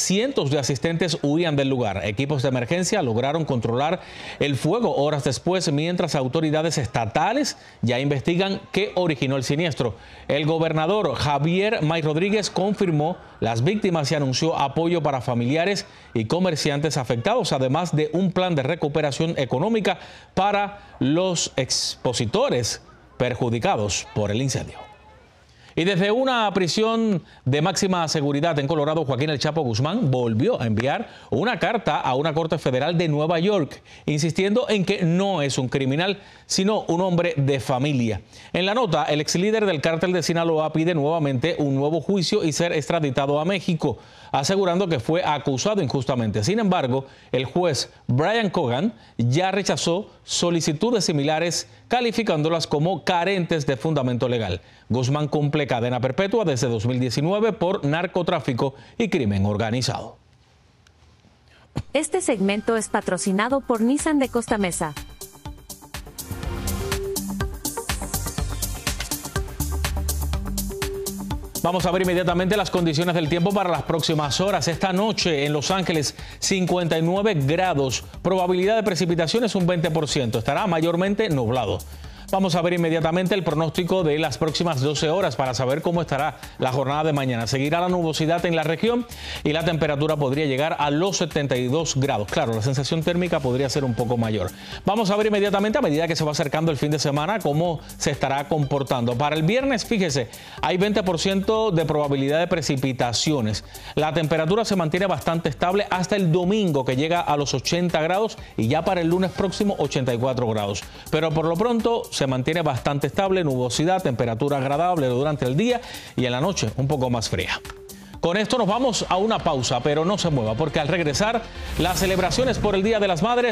cientos de asistentes huían del lugar. Equipos de emergencia lograron controlar el fuego horas después, mientras autoridades estatales ya investigan qué originó el siniestro. El gobernador Javier May Rodríguez confirmó las víctimas y anunció apoyo para familiares y comerciantes afectados, además de un plan de recuperación económica para los expositores perjudicados por el incendio. Y desde una prisión de máxima seguridad en Colorado, Joaquín El Chapo Guzmán volvió a enviar una carta a una corte federal de Nueva York, insistiendo en que no es un criminal, sino un hombre de familia. En la nota, el ex líder del cártel de Sinaloa pide nuevamente un nuevo juicio y ser extraditado a México, asegurando que fue acusado injustamente. Sin embargo, el juez Brian Cogan ya rechazó solicitudes similares, calificándolas como carentes de fundamento legal. Guzmán cumple cadena perpetua desde 2019 por narcotráfico y crimen organizado. Este segmento es patrocinado por Nissan de Costa Mesa. Vamos a ver inmediatamente las condiciones del tiempo para las próximas horas. Esta noche en Los Ángeles, 59 grados. Probabilidad de precipitaciones un 20%. Estará mayormente nublado. Vamos a ver inmediatamente el pronóstico de las próximas 12 horas para saber cómo estará la jornada de mañana. Seguirá la nubosidad en la región y la temperatura podría llegar a los 72 grados. Claro, la sensación térmica podría ser un poco mayor. Vamos a ver inmediatamente, a medida que se va acercando el fin de semana, cómo se estará comportando. Para el viernes, fíjese, hay 20% de probabilidad de precipitaciones. La temperatura se mantiene bastante estable hasta el domingo, que llega a los 80 grados, y ya para el lunes próximo 84 grados. Pero por lo pronto se mantiene bastante estable, nubosidad, temperatura agradable durante el día y en la noche un poco más fría. Con esto nos vamos a una pausa, pero no se mueva, porque al regresar, las celebraciones por el Día de las Madres